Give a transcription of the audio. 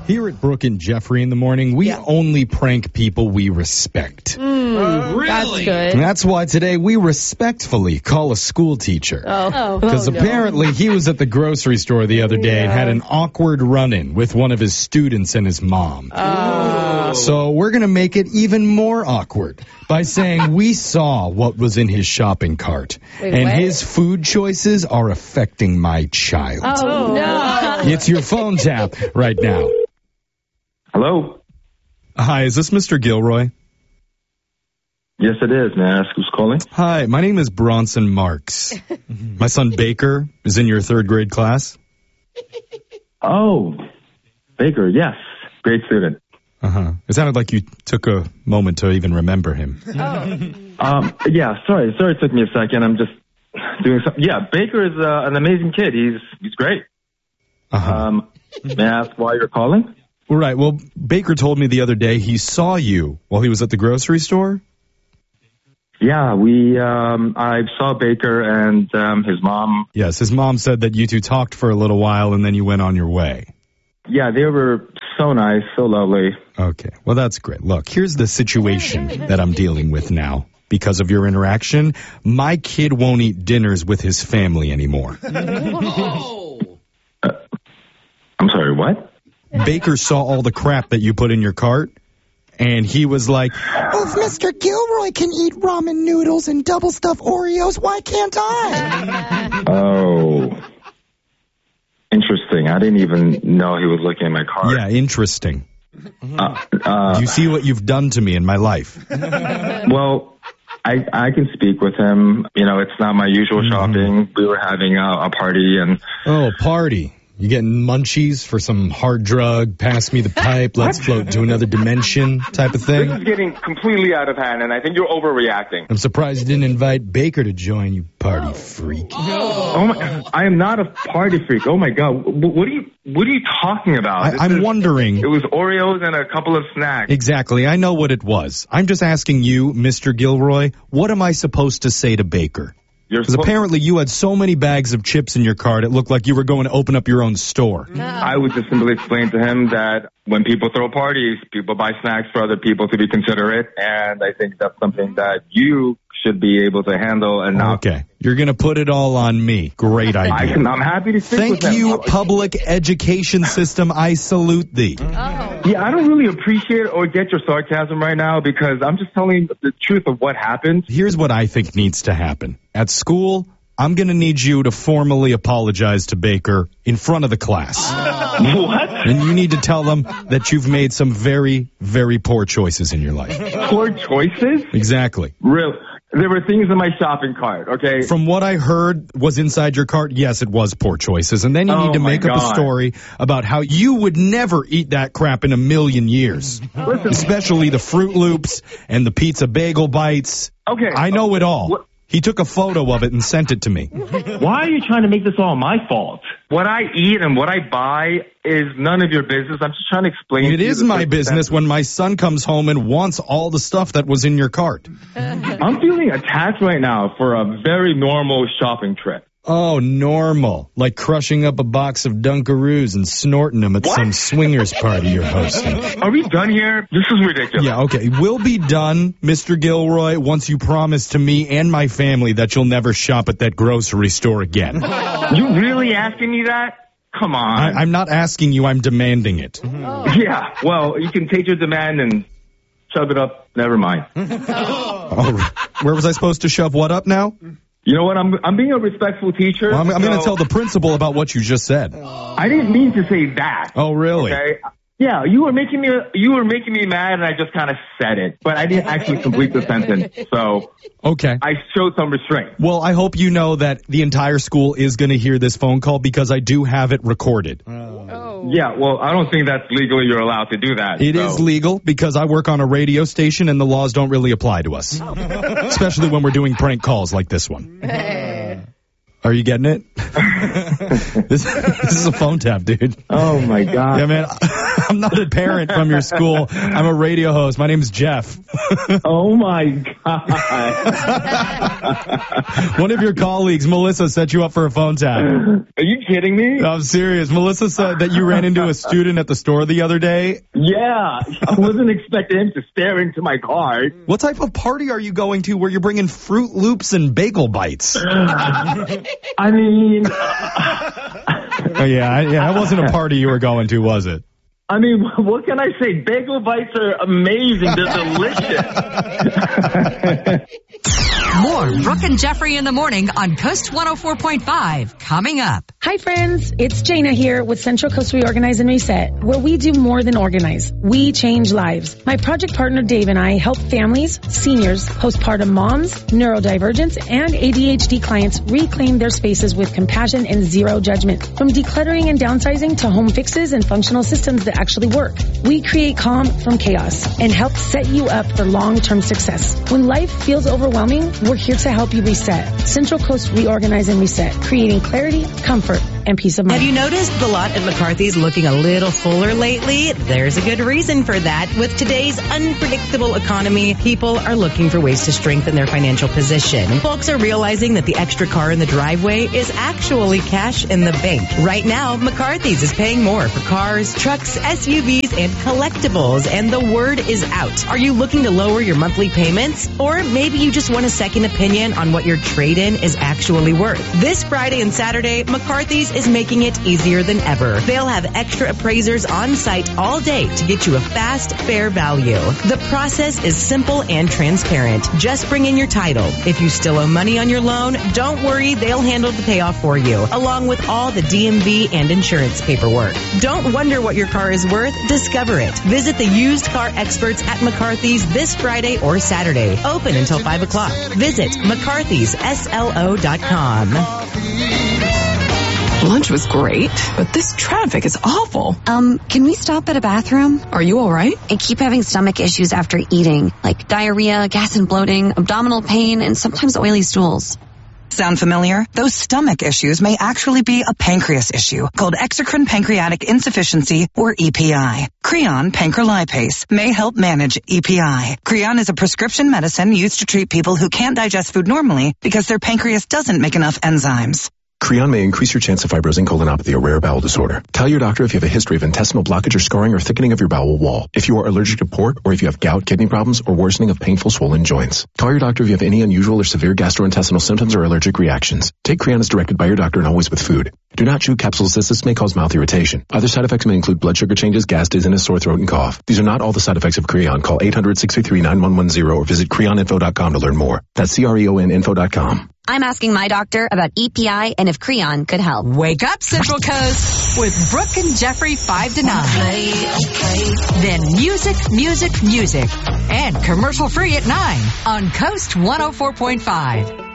Here at Brooke and Jeffrey in the morning, we only prank people we respect. Really? That's good. And that's why today we respectfully call a school teacher. Because apparently he was at the grocery store the other day and had an awkward run-in with one of his students and his mom. So we're going to make it even more awkward by saying we saw what was in his shopping cart. His food choices are affecting my child. Oh, no. It's your phone tap right now. Hello? Hi, is this Mr. Gilroy? Yes, it is. May I ask who's calling? Hi, my name is Bronson Marks. My son Baker is in your third grade class. Oh, Baker, yes. Great student. It sounded like you took a moment to even remember him. Yeah, sorry it took me a second. I'm just doing something. Yeah, Baker is an amazing kid. He's great. May I ask why you're calling? Right, well, Baker told me the other day he saw you while he was at the grocery store. Yeah, I saw Baker and his mom. Yes, his mom said that you two talked for a little while and then you went on your way. Yeah, they were so nice, so lovely. Okay, well, that's great. Look, here's the situation that I'm dealing with now. Because of your interaction, my kid won't eat dinners with his family anymore. I'm sorry, what? Baker saw all the crap that you put in your cart, and he was like, "Oh, if Mr. Gilroy can eat ramen noodles and double stuffed Oreos, why can't I?" Oh, interesting. I didn't even know he was looking at my cart. Yeah, interesting. You see what you've done to me in my life. Well, I can speak with him. You know, it's not my usual shopping. We were having a party and... Oh, party. You getting munchies for some hard drug, pass me the pipe, let's float to another dimension type of thing? This is getting completely out of hand, and I think you're overreacting. I'm surprised you didn't invite Baker to join, you party freak. Oh my, I am not a party freak. Oh my God. What are you talking about? I'm wondering. It was Oreos and a couple of snacks. Exactly. I know what it was. I'm just asking you, Mr. Gilroy, what am I supposed to say to Baker? Because apparently you had so many bags of chips in your cart, it looked like you were going to open up your own store. I would just simply explain to him that when people throw parties, people buy snacks for other people to be considerate, and I think that's something that you should be able to handle and not... Okay. You're going to put it all on me. Great idea. I'm happy to speak with him. Thank you, public education system. I salute thee. Yeah, I don't really appreciate or get your sarcasm right now because I'm just telling the truth of what happened. Here's what I think needs to happen. At school, I'm going to need you to formally apologize to Baker in front of the class. What? And you need to tell them that you've made some very, very poor choices in your life. Poor choices? Exactly. Real. There were things in my shopping cart, okay? From what I heard was inside your cart, yes, it was poor choices. And then you need to make up a story about how you would never eat that crap in a million years. Listen, especially the Fruit Loops and the pizza bagel bites. Okay. I know it all. He took a photo of it and sent it to me. Why are you trying to make this all my fault? What I eat and what I buy is none of your business. I'm just trying to explain. It is my business when my son comes home and wants all the stuff that was in your cart. I'm feeling attacked right now for a very normal shopping trip. Oh, normal. Like crushing up a box of Dunkaroos and snorting them at some swingers party you're hosting. Are we done here? This is ridiculous. Yeah, okay. We'll be done, Mr. Gilroy, once you promise to me and my family that you'll never shop at that grocery store again. You really asking me that? Come on. I'm not asking you, I'm demanding it. Yeah, well, you can take your demand and shove it up. Never mind. Oh, where was I supposed to shove what up now? You know what? I'm being a respectful teacher. Well, I'm going to tell the principal about what you just said. I didn't mean to say that. Oh, really? Okay. Yeah, you were making me mad, and I just kind of said it, but I didn't actually complete the sentence. So, okay, I showed some restraint. Well, I hope you know that the entire school is going to hear this phone call because I do have it recorded. Yeah, well, I don't think that's legally you're allowed to do that. It is legal because I work on a radio station and the laws don't really apply to us, especially when we're doing prank calls like this one. Are you getting it? This is a phone tap, dude. Oh, my God. Yeah, man. I'm not a parent from your school. I'm a radio host. My name is Jeff. Oh, my God. One of your colleagues, Melissa, set you up for a phone tap. Are you kidding me? I'm serious. Melissa said that you ran into a student at the store the other day. Yeah. I wasn't expecting him to stare into my card. What type of party are you going to where you're bringing Fruit Loops and Bagel Bites? I mean... Yeah, it wasn't a party you were going to, was it? I mean, what can I say? Bagel Bites are amazing. They're delicious. More Brooke and Jeffrey in the morning on Coast 104.5 coming up. Hi, friends. It's Jana here with Central Coast Reorganize and Reset, where we do more than organize. We change lives. My project partner Dave and I help families, seniors, postpartum moms, neurodivergents, and ADHD clients reclaim their spaces with compassion and zero judgment. From decluttering and downsizing to home fixes and functional systems that actually work. We create calm from chaos and help set you up for long-term success. When life feels overwhelming, we're here to help you reset. Central Coast Reorganize and Reset, creating clarity, comfort, and peace of mind. Have you noticed the lot at McCarthy's looking a little fuller lately? There's a good reason for that. With today's unpredictable economy, people are looking for ways to strengthen their financial position. Folks are realizing that the extra car in the driveway is actually cash in the bank. Right now, McCarthy's is paying more for cars, trucks, SUVs, and collectibles, and the word is out. Are you looking to lower your monthly payments? Or maybe you just want a second opinion on what your trade-in is actually worth. This Friday and Saturday, McCarthy's is making it easier than ever. They'll have extra appraisers on site all day to get you a fast, fair value. The process is simple and transparent. Just bring in your title. If you still owe money on your loan, don't worry, they'll handle the payoff for you, along with all the DMV and insurance paperwork. Don't wonder what your car is worth. Discover it. Visit the used car experts at McCarthy's this Friday or Saturday. Open until 5 o'clock. Visit McCarthy'sSLO.com. Lunch was great, but this traffic is awful. Can we stop at a bathroom? Are you all right? I keep having stomach issues after eating, like diarrhea, gas and bloating, abdominal pain, and sometimes oily stools. Sound familiar? Those stomach issues may actually be a pancreas issue called exocrine pancreatic insufficiency, or EPI. Creon pancrelipase may help manage EPI. Creon is a prescription medicine used to treat people who can't digest food normally because their pancreas doesn't make enough enzymes. Creon may increase your chance of fibrosing colonopathy, a rare bowel disorder. Tell your doctor if you have a history of intestinal blockage or scarring or thickening of your bowel wall. If you are allergic to pork, or if you have gout, kidney problems, or worsening of painful swollen joints. Call your doctor if you have any unusual or severe gastrointestinal symptoms or allergic reactions. Take Creon as directed by your doctor and always with food. Do not chew capsules as this may cause mouth irritation. Other side effects may include blood sugar changes, gas, dizziness, sore throat, and cough. These are not all the side effects of Creon. Call 800-633-9110 or visit creoninfo.com to learn more. That's CREONinfo.com. I'm asking my doctor about EPI and if Creon could help. Wake up, Central Coast, with Brooke and Jeffrey 5 to 9. Then music, and commercial free at 9 on Coast 104.5.